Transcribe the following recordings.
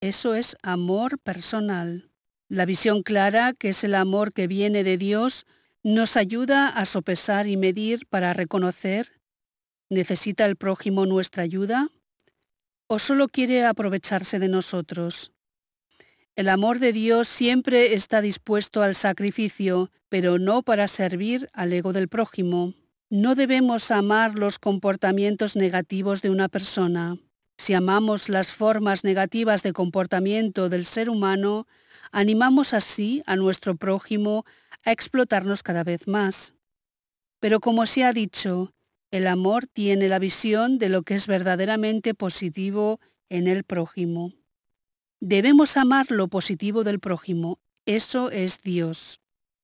Eso es amor personal. La visión clara, que es el amor que viene de Dios, nos ayuda a sopesar y medir para reconocer, ¿necesita el prójimo nuestra ayuda o solo quiere aprovecharse de nosotros? El amor de Dios siempre está dispuesto al sacrificio, pero no para servir al ego del prójimo. No debemos amar los comportamientos negativos de una persona. Si amamos las formas negativas de comportamiento del ser humano, animamos así a nuestro prójimo a explotarnos cada vez más. Pero como se ha dicho, el amor tiene la visión de lo que es verdaderamente positivo en el prójimo. Debemos amar lo positivo del prójimo. Eso es Dios.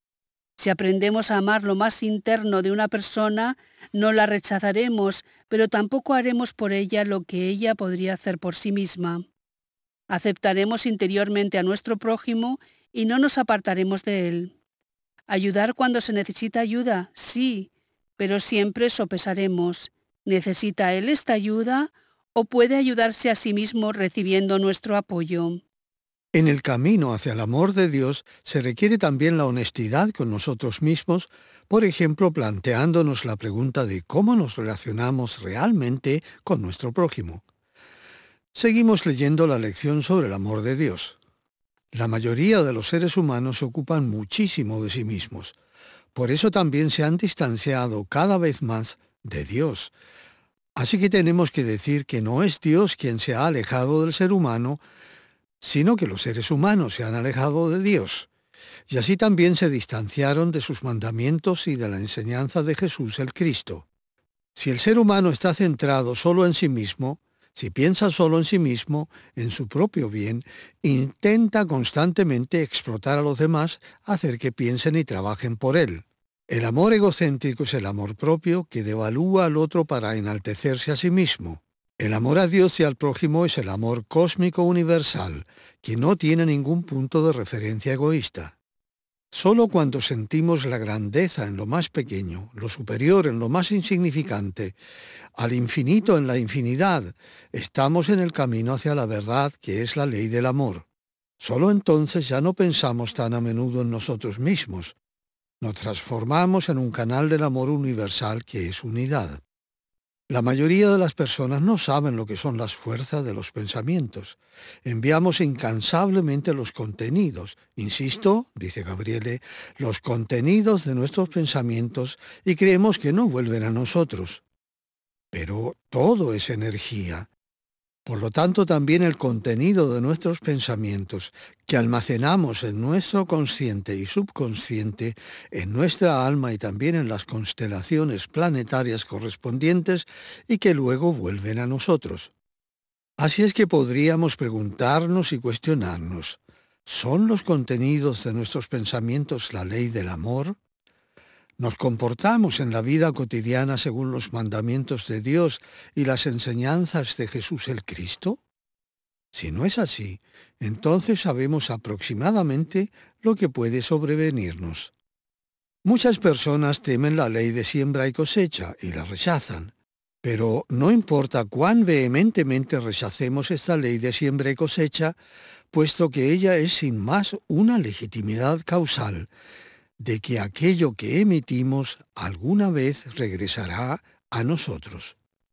Si aprendemos a amar lo más interno de una persona, no la rechazaremos, pero tampoco haremos por ella lo que ella podría hacer por sí misma. Aceptaremos interiormente a nuestro prójimo y no nos apartaremos de él. Ayudar cuando se necesita ayuda, sí, pero siempre sopesaremos. ¿Necesita él esta ayuda o puede ayudarse a sí mismo recibiendo nuestro apoyo? En el camino hacia el amor de Dios se requiere también la honestidad con nosotros mismos, por ejemplo, planteándonos la pregunta de cómo nos relacionamos realmente con nuestro prójimo. Seguimos leyendo la lección sobre el amor de Dios. La mayoría de los seres humanos se ocupan muchísimo de sí mismos. Por eso también se han distanciado cada vez más de Dios. Así que tenemos que decir que no es Dios quien se ha alejado del ser humano, sino que los seres humanos se han alejado de Dios. Y así también se distanciaron de sus mandamientos y de la enseñanza de Jesús el Cristo. Si el ser humano está centrado solo en sí mismo, si piensa solo en sí mismo, en su propio bien, intenta constantemente explotar a los demás, hacer que piensen y trabajen por él. El amor egocéntrico es el amor propio que devalúa al otro para enaltecerse a sí mismo. El amor a Dios y al prójimo es el amor cósmico universal, que no tiene ningún punto de referencia egoísta. Solo cuando sentimos la grandeza en lo más pequeño, lo superior en lo más insignificante, al infinito en la infinidad, estamos en el camino hacia la verdad que es la ley del amor. Solo entonces ya no pensamos tan a menudo en nosotros mismos. Nos transformamos en un canal del amor universal que es unidad. La mayoría de las personas no saben lo que son las fuerzas de los pensamientos. Enviamos incansablemente los contenidos, insisto, dice Gabriele, los contenidos de nuestros pensamientos y creemos que no vuelven a nosotros. Pero todo es energía. Por lo tanto, también el contenido de nuestros pensamientos, que almacenamos en nuestro consciente y subconsciente, en nuestra alma y también en las constelaciones planetarias correspondientes y que luego vuelven a nosotros. Así es que podríamos preguntarnos y cuestionarnos, ¿son los contenidos de nuestros pensamientos la ley del amor? ¿Nos comportamos en la vida cotidiana según los mandamientos de Dios y las enseñanzas de Jesús el Cristo? Si no es así, entonces sabemos aproximadamente lo que puede sobrevenirnos. Muchas personas temen la ley de siembra y cosecha y la rechazan. Pero no importa cuán vehementemente rechacemos esta ley de siembra y cosecha, puesto que ella es sin más una legitimidad causal de que aquello que emitimos alguna vez regresará a nosotros.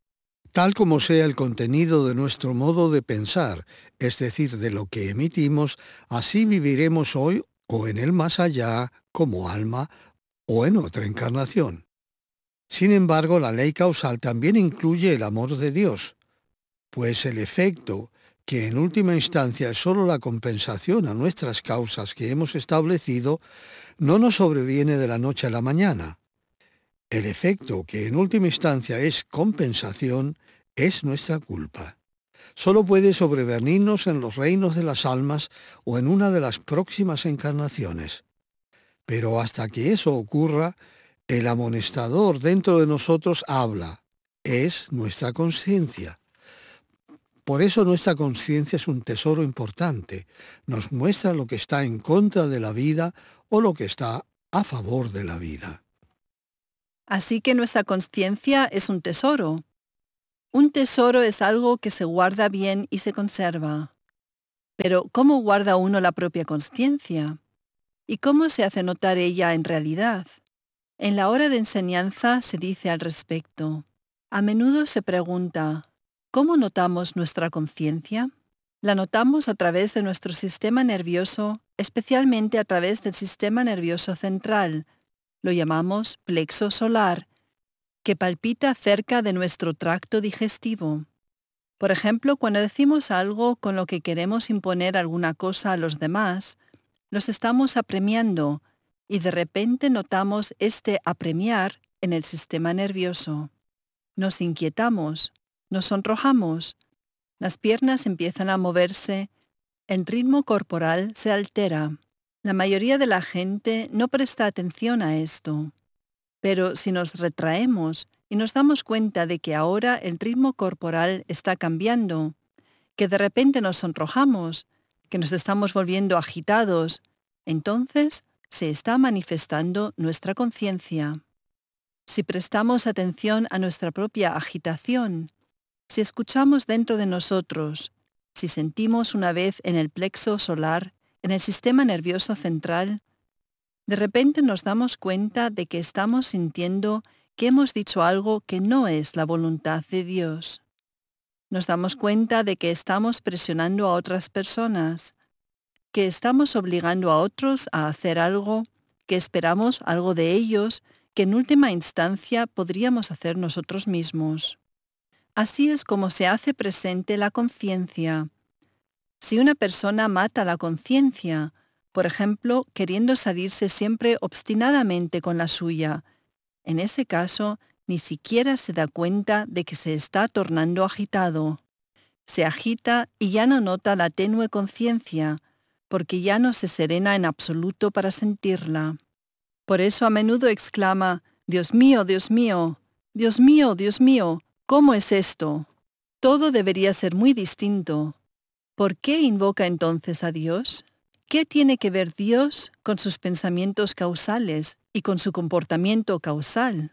Tal como sea el contenido de nuestro modo de pensar, es decir, de lo que emitimos, así viviremos hoy o en el más allá como alma o en otra encarnación. Sin embargo, la ley causal también incluye el amor de Dios, pues el efecto, que en última instancia es sólo la compensación a nuestras causas que hemos establecido, no nos sobreviene de la noche a la mañana. El efecto, que en última instancia es compensación, es nuestra culpa. Solo puede sobrevenirnos en los reinos de las almas o en una de las próximas encarnaciones. Pero hasta que eso ocurra, el amonestador dentro de nosotros habla. Es nuestra conciencia. Por eso nuestra conciencia es un tesoro importante. Nos muestra lo que está en contra de la vida o lo que está a favor de la vida. Así que nuestra conciencia es un tesoro. Un tesoro es algo que se guarda bien y se conserva. Pero ¿cómo guarda uno la propia conciencia? ¿Y cómo se hace notar ella en realidad? En la hora de enseñanza se dice al respecto. A menudo se pregunta, ¿cómo notamos nuestra conciencia? La notamos a través de nuestro sistema nervioso, especialmente a través del sistema nervioso central. Lo llamamos plexo solar, que palpita cerca de nuestro tracto digestivo. Por ejemplo, cuando decimos algo con lo que queremos imponer alguna cosa a los demás, los estamos apremiando y de repente notamos este apremiar en el sistema nervioso. Nos inquietamos, nos sonrojamos, las piernas empiezan a moverse, el ritmo corporal se altera. La mayoría de la gente no presta atención a esto. Pero si nos retraemos y nos damos cuenta de que ahora el ritmo corporal está cambiando, que de repente nos sonrojamos, que nos estamos volviendo agitados, entonces se está manifestando nuestra conciencia. Si prestamos atención a nuestra propia agitación, si escuchamos dentro de nosotros, si sentimos una vez en el plexo solar, en el sistema nervioso central, de repente nos damos cuenta de que estamos sintiendo que hemos dicho algo que no es la voluntad de Dios. Nos damos cuenta de que estamos presionando a otras personas, que estamos obligando a otros a hacer algo, que esperamos algo de ellos, que en última instancia podríamos hacer nosotros mismos. Así es como se hace presente la conciencia. Si una persona mata la conciencia, por ejemplo, queriendo salirse siempre obstinadamente con la suya, en ese caso ni siquiera se da cuenta de que se está tornando agitado. Se agita y ya no nota la tenue conciencia, porque ya no se serena en absoluto para sentirla. Por eso a menudo exclama, «Dios mío, Dios mío, Dios mío, Dios mío, ¿cómo es esto?» Todo debería ser muy distinto. ¿Por qué invoca entonces a Dios? ¿Qué tiene que ver Dios con sus pensamientos causales y con su comportamiento causal?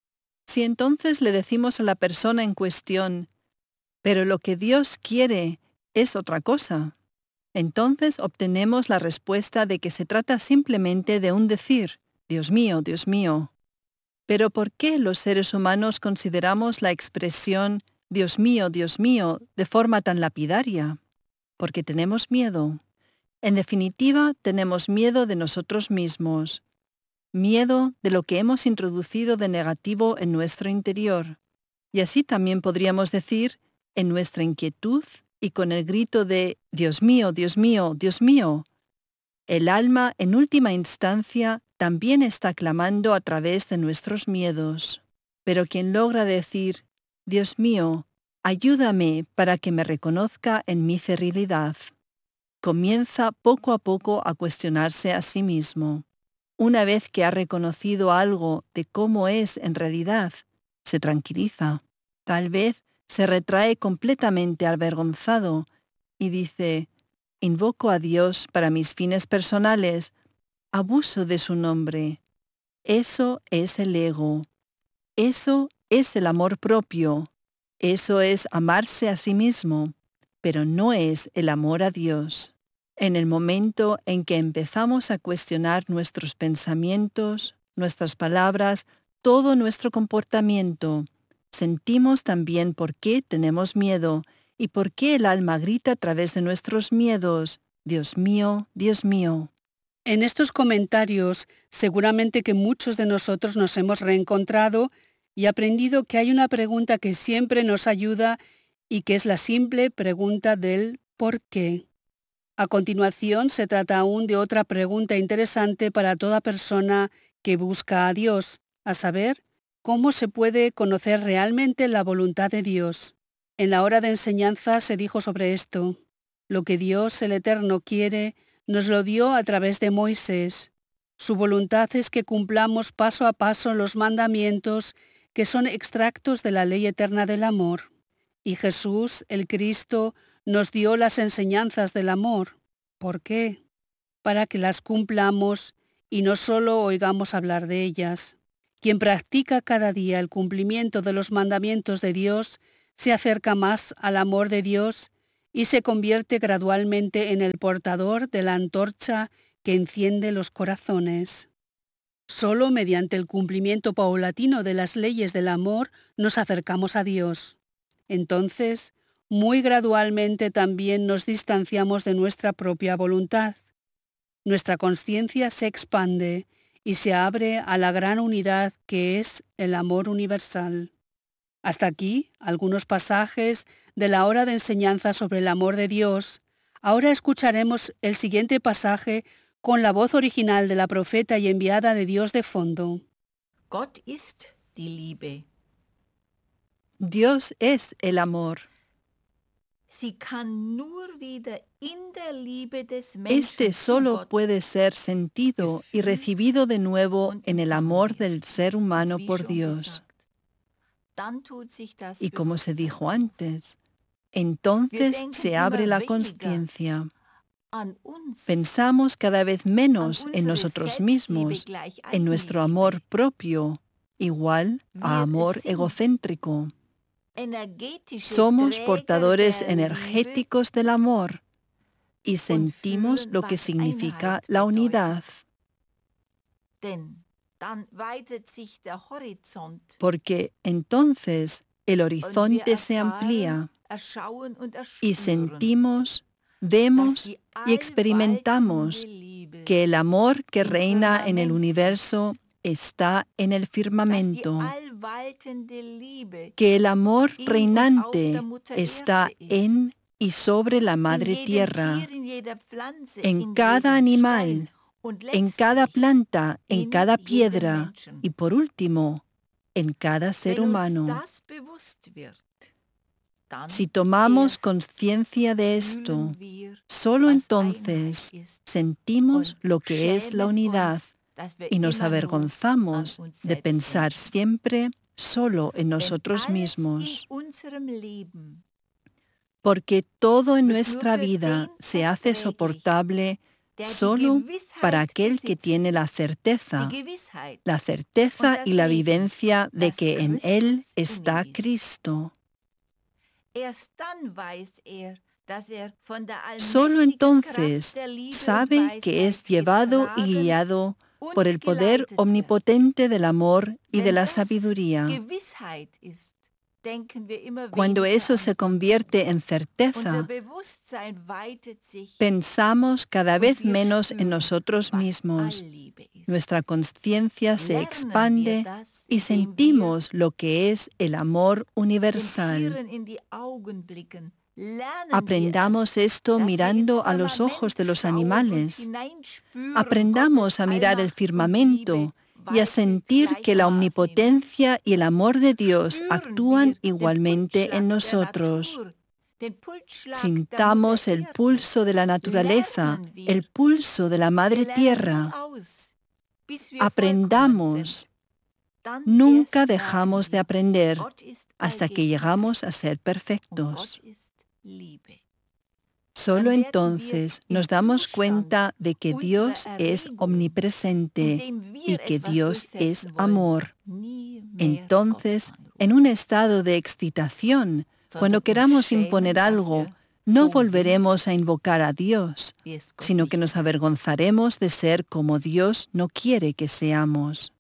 Si entonces le decimos a la persona en cuestión, pero lo que Dios quiere es otra cosa, entonces obtenemos la respuesta de que se trata simplemente de un decir, Dios mío, Dios mío. Pero ¿por qué los seres humanos consideramos la expresión Dios mío, de forma tan lapidaria? Porque tenemos miedo. En definitiva, tenemos miedo de nosotros mismos, miedo de lo que hemos introducido de negativo en nuestro interior. Y así también podríamos decir, en nuestra inquietud y con el grito de Dios mío, Dios mío, Dios mío. El alma, en última instancia, también está clamando a través de nuestros miedos. Pero quien logra decir, Dios mío, ayúdame para que me reconozca en mi cerrilidad, comienza poco a poco a cuestionarse a sí mismo. Una vez que ha reconocido algo de cómo es en realidad, se tranquiliza. Tal vez se retrae completamente avergonzado y dice, invoco a Dios para mis fines personales, abuso de su nombre. Eso es el ego. Eso es el amor propio. Eso es amarse a sí mismo, pero no es el amor a Dios. En el momento en que empezamos a cuestionar nuestros pensamientos, nuestras palabras, todo nuestro comportamiento, sentimos también por qué tenemos miedo y por qué el alma grita a través de nuestros miedos, Dios mío, Dios mío. En estos comentarios, seguramente que muchos de nosotros nos hemos reencontrado y aprendido que hay una pregunta que siempre nos ayuda y que es la simple pregunta del ¿por qué? A continuación, se trata aún de otra pregunta interesante para toda persona que busca a Dios, a saber, ¿cómo se puede conocer realmente la voluntad de Dios? En la hora de enseñanza se dijo sobre esto. Lo que Dios, el Eterno, quiere, nos lo dio a través de Moisés. Su voluntad es que cumplamos paso a paso los mandamientos que son extractos de la ley eterna del amor. Y Jesús, el Cristo, nos dio las enseñanzas del amor. ¿Por qué? Para que las cumplamos y no solo oigamos hablar de ellas. Quien practica cada día el cumplimiento de los mandamientos de Dios se acerca más al amor de Dios y se convierte gradualmente en el portador de la antorcha que enciende los corazones. Solo mediante el cumplimiento paulatino de las leyes del amor nos acercamos a Dios. Entonces, muy gradualmente también nos distanciamos de nuestra propia voluntad. Nuestra conciencia se expande y se abre a la gran unidad que es el amor universal. Hasta aquí algunos pasajes de la hora de enseñanza sobre el amor de Dios. Ahora escucharemos el siguiente pasaje con la voz original de la profeta y enviada de Dios de fondo. Gott ist die Liebe. Dios es el amor. Sie kann nur wieder in der Liebe des Menschen Este zu solo Gott puede ser sentido y recibido de nuevo und en el empfangen amor werden. del ser Und humano wie por schon Dios. gesagt, dann tut sich das Y como se Bewusstsein dijo auf. antes, entonces denken se abre la immer weniger conciencia. An uns, Pensamos cada vez an menos en unsere nosotros Selbstliebe mismos, gleich en nuestro Eigenliebe. amor propio, igual a Wir amor sind egocéntrico. Energetische Somos Träger portadores der Liebe energéticos del amor y sentimos fühlen, lo que was significa Einheit la bedeutet. unidad, Denn dann weitet sich der Horizont porque entonces el und wir horizonte se erfahren, amplía erschauen und y erspüren, sentimos, dass vemos die y experimentamos allwaltende Liebe, que el amor que im reina en el Firmament universo está en el dass die firmamento, allwaltende Liebe que el amor in und auf reinante der Mutter está Erde ist, en y sobre la in Madre jedem Tierra, Tier, in jeder Pflanze, en in cada jedem animal, Stein und en cada letztlich planta, en in cada jedem piedra Menschen. y por último, en cada ser Wenn uns humano. das bewusst wird, dann Si tomamos erst conciencia de esto, fühlen wir, solo was entonces Einheit ist, sentimos und lo que es la schämen unidad uns, dass wir y nos immer nur avergonzamos an uns de selbst pensar denken. siempre solo en Denn nosotros alles mismos, in unserem Leben porque todo en wird nuestra nur für vida den se hace erträglich, soportable der die solo Gewissheit para aquel que besitzt, tiene la die certeza Gewissheit y und la das Leben, vivencia de dass que en Él Christus in está ihm ist. Cristo. Erst dann weiß dass von der Solo allmächtigen entonces Kraft der Liebe und sabe que es Weisheit llevado y getragen guiado und por el poder geleitet wird. omnipotente del amor y de Wenn la das sabiduría. Gewissheit ist, denken wir immer Cuando weniger eso an se uns. convierte en Unser certeza, Bewusstsein weitet sich pensamos cada und vez wir menos en spüren, nosotros was mismos. Allliebe ist. Nuestra conciencia se Lernen wir expande das, y indem wir sentimos lo que es el amor den universal. Tieren in die Augen blicken. Lernen Aprendamos wir esto dass wir mirando ins a los ojos de los Firmament schauen animales. und hineinspüren Aprendamos Gottes a mirar el Allmacht und firmamento Liebe y a waltet sentir que la gleichermaßen in uns. omnipotencia y el amor de Dios Spüren actúan wir den igualmente Pulsschlag en der nosotros. Natur, den Pulsschlag der Sintamos Mutter el Erde. pulso de la naturaleza, Lernen wir. el pulso de la Madre Wir lernen Tierra. nie aus, bis wir vollkommen Aprendamos. sind. Dann Nunca erst dejamos de lernen wir, aprender Gott ist hasta que allgegenwärtig llegamos a ser und perfectos. Gott ist Liebe. Solo Dann werden entonces wir nos im damos Zustand cuenta de que unserer Dios es Erregung, omnipresente indem wir y que etwas Dios es durchsetzen wollen, amor. nie mehr Entonces, Gott anrufen. en un estado de excitación, cuando Sondern queramos uns schämen, imponer dass algo, wir no so volveremos a invocar a Dios, sind, wie es Gott sino nicht que nos will. avergonzaremos de ser como Dios no quiere que seamos.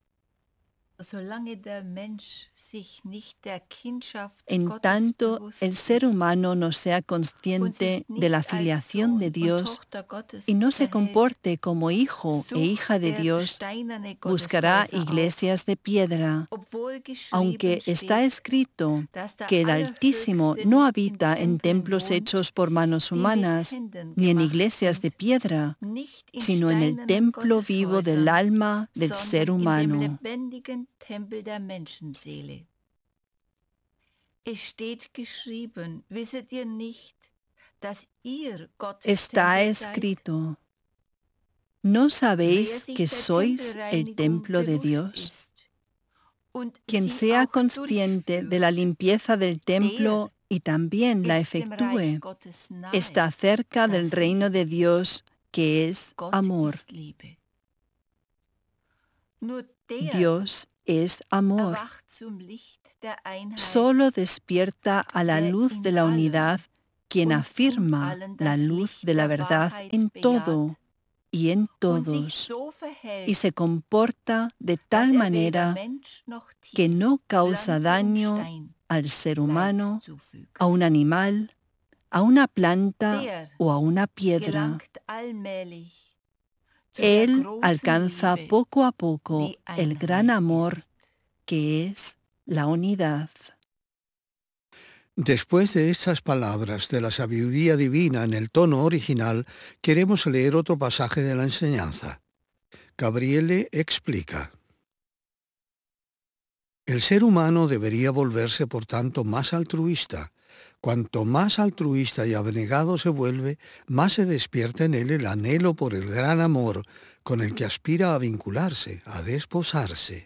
Solange der Mensch sich nicht der Kindschaft En Gottes tanto bewusst el ser ist humano no sea und consciente sich de la nicht als filiación de Sohn und Dios Tochter Gottes y no se verhält, comporte como hijo e hija de sucht Dios, steinerne buscará Gotteshäuser auf, iglesias de piedra, obwohl geschrieben aunque está steht, escrito dass der que el Altísimo Allerhöchste no nicht habita en Tempeln templos wohnt, hechos por manos die mit humanas, Händen ni en gemacht iglesias de sind, piedra, nicht in sino en el steinernen templo vivo del Gotteshäusern, alma del ser sondern in dem humano. lebendigen Tempel der Menschenseele. Es steht geschrieben, wisset ihr nicht, dass ihr Gottes Está Tempel seid? escrito, ¿no Wer sabéis sich que der sois el Tempelreinigung templo de bewusst Dios? ist und Quien sie sea auch consciente de durchführt, la limpieza del templo y también la ist dem Reich efectúe, Gottes nahe. está cerca del das reino de Liebe Dios, que es Gott amor. ist Liebe. Nur der Dios es amor. erwacht zum Licht der Einheit, Solo despierta a la der luz in de la allem unidad quien und afirma allen la das luz Licht de la der verdad Wahrheit en bejaht todo y en und sich todos, so verhält, y se comporta de dass tal weder manera Mensch noch que Tier, no causa Pflanze und daño Stein al ser Leid humano, zufügt. a un animal, a una planta Der o a una piedra. gelangt allmählich zu der Él großen alcanza Liebe, poco a poco die el gran Einheit amor ist. que es la unidad. Después de estas palabras de la sabiduría divina en el tono original, queremos leer otro pasaje de la enseñanza. Gabriele explica. El ser humano debería volverse, por tanto, más altruista. Cuanto más altruista y abnegado se vuelve, más se despierta en él el anhelo por el gran amor con el que aspira a vincularse, a desposarse.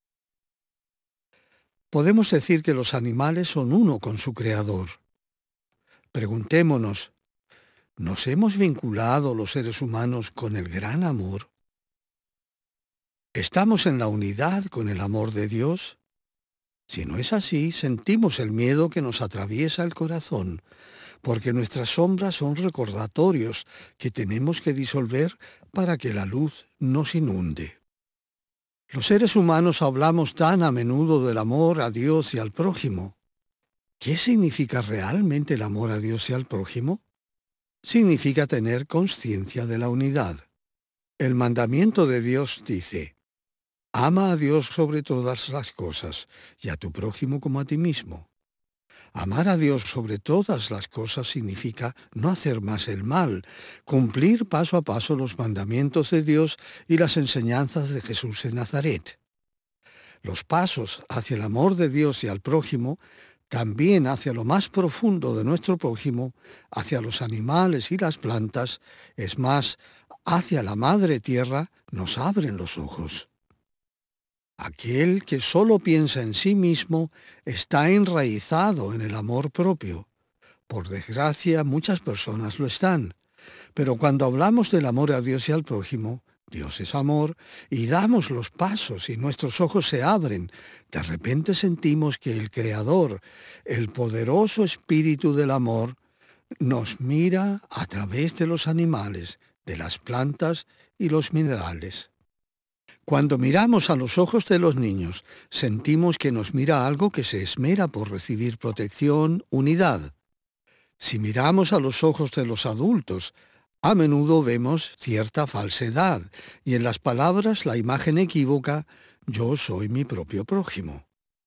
Podemos decir que los animales son uno con su creador. Preguntémonos, ¿nos hemos vinculado los seres humanos con el gran amor? ¿Estamos en la unidad con el amor de Dios? Si no es así, sentimos el miedo que nos atraviesa el corazón, porque nuestras sombras son recordatorios que tenemos que disolver para que la luz nos inunde. Los seres humanos hablamos tan a menudo del amor a Dios y al prójimo. ¿Qué significa realmente el amor a Dios y al prójimo? Significa tener conciencia de la unidad. El mandamiento de Dios dice: ama a Dios sobre todas las cosas y a tu prójimo como a ti mismo. Amar a Dios sobre todas las cosas significa no hacer más el mal, cumplir paso a paso los mandamientos de Dios y las enseñanzas de Jesús de Nazaret. Los pasos hacia el amor de Dios y al prójimo, también hacia lo más profundo de nuestro prójimo, hacia los animales y las plantas, es más, hacia la Madre Tierra, nos abren los ojos. Aquel que solo piensa en sí mismo está enraizado en el amor propio. Por desgracia, muchas personas lo están. Pero cuando hablamos del amor a Dios y al prójimo, Dios es amor, y damos los pasos y nuestros ojos se abren, de repente sentimos que el Creador, el poderoso Espíritu del amor, nos mira a través de los animales, de las plantas y los minerales. Cuando miramos a los ojos de los niños, sentimos que nos mira algo que se esmera por recibir protección, unidad. Si miramos a los ojos de los adultos, a menudo vemos cierta falsedad y en las palabras la imagen equívoca: yo soy mi propio prójimo.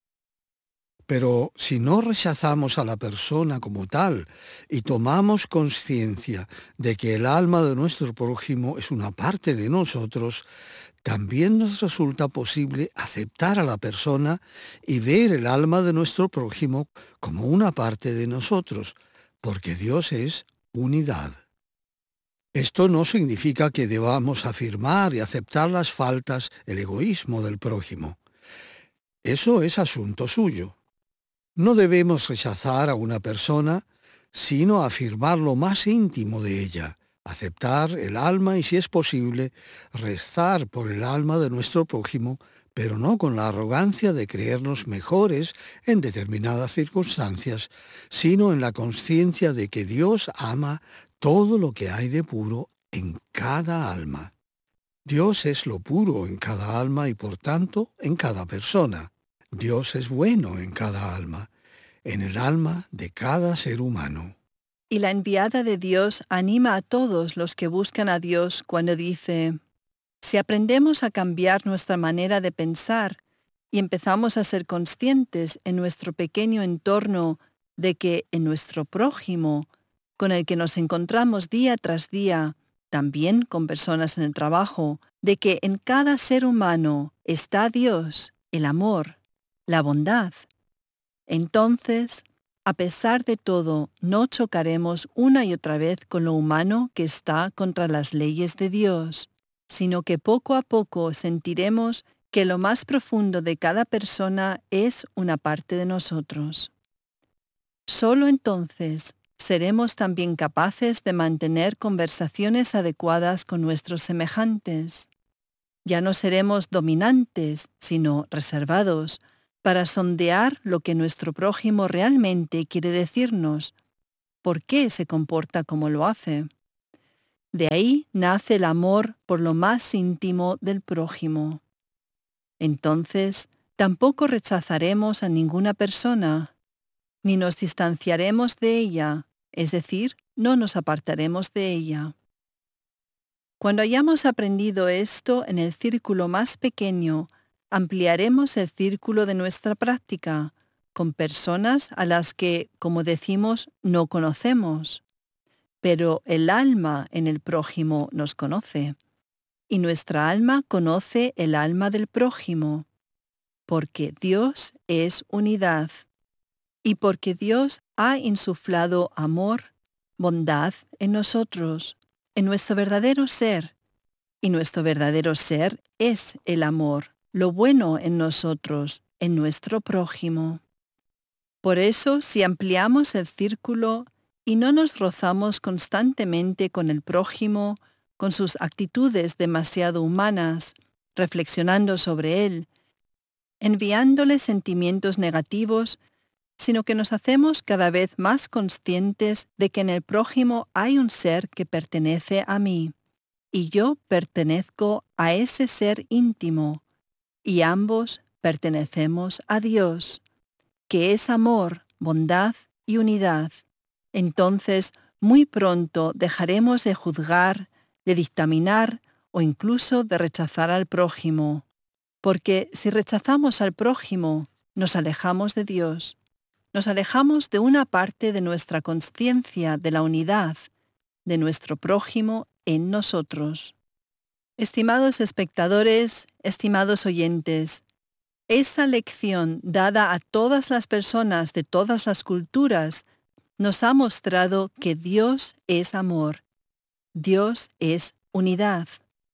Pero si no rechazamos a la persona como tal y tomamos conciencia de que el alma de nuestro prójimo es una parte de nosotros, también nos resulta posible aceptar a la persona y ver el alma de nuestro prójimo como una parte de nosotros, porque Dios es unidad. Esto no significa que debamos afirmar y aceptar las faltas, el egoísmo del prójimo. Eso es asunto suyo. No debemos rechazar a una persona, sino afirmar lo más íntimo de ella, aceptar el alma y, si es posible, rezar por el alma de nuestro prójimo, pero no con la arrogancia de creernos mejores en determinadas circunstancias, sino en la conciencia de que Dios ama todo lo que hay de puro en cada alma. Dios es lo puro en cada alma y, por tanto, en cada persona. Dios es bueno en cada alma, en el alma de cada ser humano. Y la enviada de Dios anima a todos los que buscan a Dios cuando dice: si aprendemos a cambiar nuestra manera de pensar y empezamos a ser conscientes en nuestro pequeño entorno de que en nuestro prójimo, con el que nos encontramos día tras día, también con personas en el trabajo, de que en cada ser humano está Dios, el amor, la bondad, entonces, a pesar de todo, no chocaremos una y otra vez con lo humano que está contra las leyes de Dios, sino que poco a poco sentiremos que lo más profundo de cada persona es una parte de nosotros. Solo entonces seremos también capaces de mantener conversaciones adecuadas con nuestros semejantes. Ya no seremos dominantes, sino reservados, para sondear lo que nuestro prójimo realmente quiere decirnos, por qué se comporta como lo hace. De ahí nace el amor por lo más íntimo del prójimo. Entonces, tampoco rechazaremos a ninguna persona, ni nos distanciaremos de ella, es decir, no nos apartaremos de ella. Cuando hayamos aprendido esto en el círculo más pequeño, ampliaremos el círculo de nuestra práctica con personas a las que, como decimos, no conocemos. Pero el alma en el prójimo nos conoce, y nuestra alma conoce el alma del prójimo, porque Dios es unidad, y porque Dios ha insuflado amor, bondad en nosotros, en nuestro verdadero ser, y nuestro verdadero ser es el amor, lo bueno en nosotros, en nuestro prójimo. Por eso, si ampliamos el círculo y no nos rozamos constantemente con el prójimo, con sus actitudes demasiado humanas, reflexionando sobre él, enviándole sentimientos negativos, sino que nos hacemos cada vez más conscientes de que en el prójimo hay un ser que pertenece a mí, y yo pertenezco a ese ser íntimo, y ambos pertenecemos a Dios, que es amor, bondad y unidad. Entonces, muy pronto dejaremos de juzgar, de dictaminar o incluso de rechazar al prójimo, porque si rechazamos al prójimo, nos alejamos de Dios, nos alejamos de una parte de nuestra conciencia de la unidad, de nuestro prójimo en nosotros. Estimados espectadores, estimados oyentes, esa lección dada a todas las personas de todas las culturas nos ha mostrado que Dios es amor, Dios es unidad.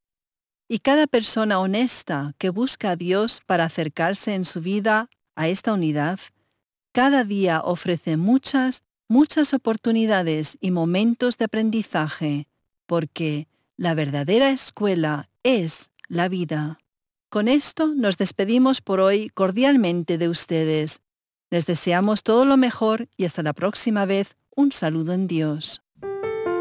Y cada persona honesta que busca a Dios para acercarse en su vida a esta unidad, cada día ofrece muchas oportunidades y momentos de aprendizaje, porque la verdadera escuela es la vida. Con esto nos despedimos por hoy cordialmente de ustedes. Les deseamos todo lo mejor y hasta la próxima vez, un saludo en Dios.